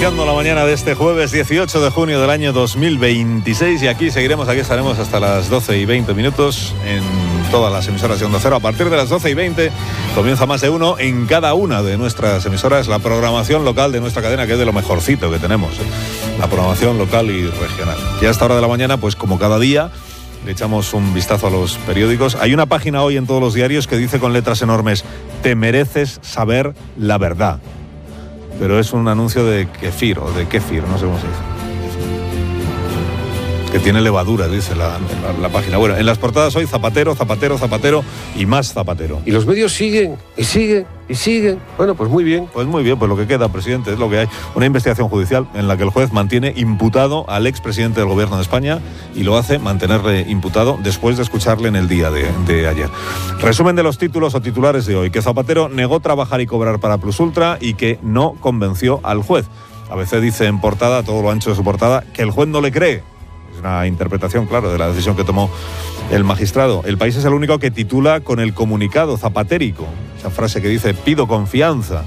iniciando la mañana de este jueves 18 de junio del año 2026 y aquí estaremos hasta las 12:20 en todas las emisoras de Onda Cero. A partir de las 12:20 comienza Más de Uno en cada una de nuestras emisoras, la programación local de nuestra cadena, que es de lo mejorcito que tenemos, la programación local y regional. Y a esta hora de la mañana, pues como cada día, le echamos un vistazo a los periódicos. Hay una página hoy en todos los diarios que dice con letras enormes: te mereces saber la verdad. Pero es un anuncio de kefir o de kefir, no sé cómo se dice. Que tiene levadura, dice la página. Bueno, en las portadas hoy Zapatero, Zapatero, Zapatero y más Zapatero. Y los medios siguen, y siguen, y siguen. Bueno, pues muy bien. Pues muy bien, pues lo que queda, presidente, es lo que hay. Una investigación judicial en la que el juez mantiene imputado al expresidente del gobierno de España y lo hace mantenerle imputado después de escucharle en el día de ayer. Resumen de los títulos o titulares de hoy: que Zapatero negó trabajar y cobrar para Plusultra y que no convenció al juez. ABC dice en portada, a todo lo ancho de su portada, que el juez no le cree. Es una interpretación, claro, de la decisión que tomó el magistrado. El País es el único que titula con el comunicado zapatérico, esa frase que dice pido confianza.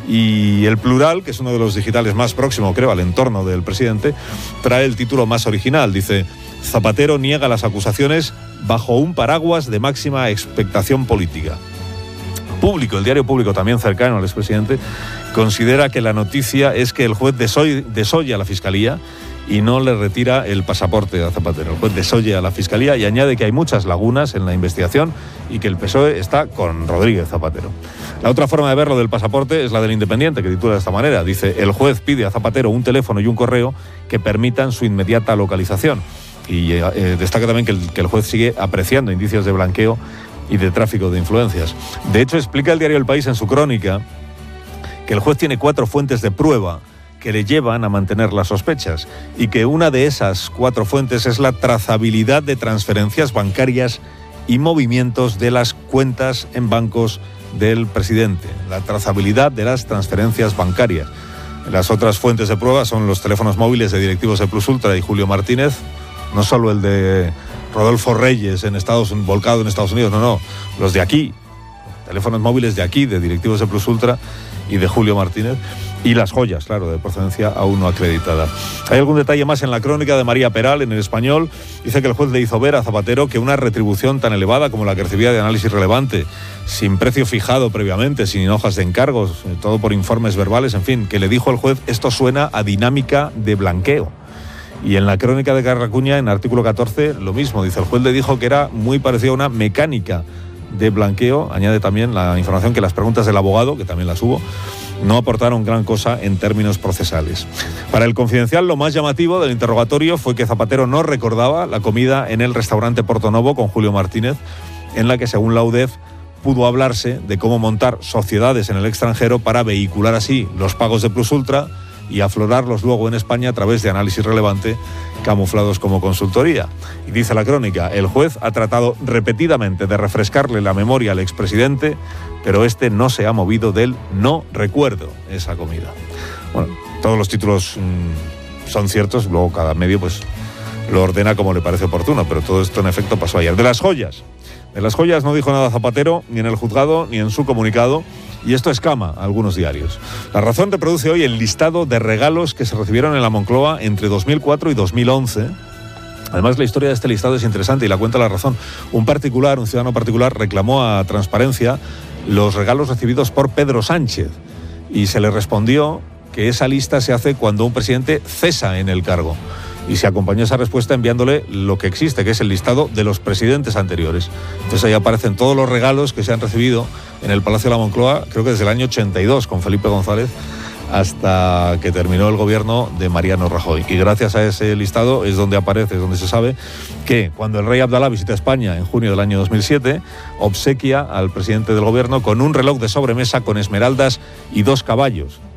Y el Plural, que es uno de los digitales más próximos, creo, al entorno del presidente, trae el título más original. Dice: Zapatero niega las acusaciones bajo un paraguas de máxima expectación política. Público, el diario Público, también cercano al expresidente, considera que la noticia es que el juez desoye a la Fiscalía y no le retira el pasaporte a Zapatero. El juez desoye a la Fiscalía y añade que hay muchas lagunas en la investigación y que el PSOE está con Rodríguez Zapatero. La otra forma de verlo del pasaporte es la del Independiente, que titula de esta manera. Dice: el juez pide a Zapatero un teléfono y un correo que permitan su inmediata localización. Y destaca también que el juez sigue apreciando indicios de blanqueo y de tráfico de influencias. De hecho, explica el diario El País en su crónica que el juez tiene 4 fuentes de prueba que le llevan a mantener las sospechas y que una de esas 4 fuentes es la trazabilidad de transferencias bancarias y movimientos de las cuentas en bancos del presidente. La trazabilidad de las transferencias bancarias. Las otras fuentes de prueba son los teléfonos móviles de directivos de Plusultra y Julio Martínez, no solo el de Rodolfo Reyes volcado en Estados Unidos, no, los de aquí, teléfonos móviles de aquí, de directivos de Plusultra y de Julio Martínez, y las joyas, claro, de procedencia aún no acreditada. Hay algún detalle más en la crónica de María Peral en El Español. Dice que el juez le hizo ver a Zapatero que una retribución tan elevada como la que recibía de Análisis Relevante, sin precio fijado previamente, sin hojas de encargos, todo por informes verbales, en fin, que le dijo al juez: esto suena a dinámica de blanqueo. Y en la crónica de Carla Acuña, en artículo 14, lo mismo. Dice: el juez le dijo que era muy parecido a una mecánica de blanqueo. Añade también la información que las preguntas del abogado, que también las hubo, no aportaron gran cosa en términos procesales. Para El Confidencial, lo más llamativo del interrogatorio fue que Zapatero no recordaba la comida en el restaurante Portonovo con Julio Martínez, en la que, según la UDEF, pudo hablarse de cómo montar sociedades en el extranjero para vehicular así los pagos de Plusultra y aflorarlos luego en España a través de Análisis Relevante, camuflados como consultoría. Y dice la crónica: el juez ha tratado repetidamente de refrescarle la memoria al expresidente, pero este no se ha movido del no recuerdo esa comida. Bueno, todos los títulos son ciertos, luego cada medio pues lo ordena como le parece oportuno, pero todo esto en efecto pasó ayer. De las joyas no dijo nada Zapatero, ni en el juzgado, ni en su comunicado, y esto escama a algunos diarios. La Razón reproduce hoy el listado de regalos que se recibieron en la Moncloa entre 2004 y 2011. Además, la historia de este listado es interesante y la cuenta La Razón. Un ciudadano particular, reclamó a Transparencia los regalos recibidos por Pedro Sánchez y se le respondió que esa lista se hace cuando un presidente cesa en el cargo. Y se acompañó esa respuesta enviándole lo que existe, que es el listado de los presidentes anteriores. Entonces ahí aparecen todos los regalos que se han recibido en el Palacio de la Moncloa, creo que desde el año 82, con Felipe González, hasta que terminó el gobierno de Mariano Rajoy. Y gracias a ese listado es donde aparece, es donde se sabe que cuando el rey Abdalá visita España en junio del año 2007, obsequia al presidente del gobierno con un reloj de sobremesa con esmeraldas y 2 caballos.